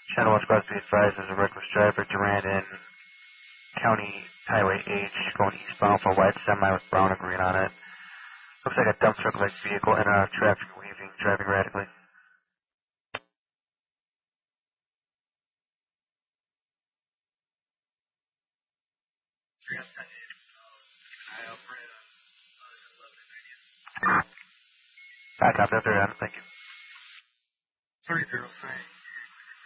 Channel 1 squad to be advised there's a reckless driver, Durand in County Highway H, going eastbound for a white semi with brown and green on it. Looks like a dump truck-like vehicle in and out of traffic, weaving, driving erratically. I copied that there, Adam. Thank you. 30 thanks.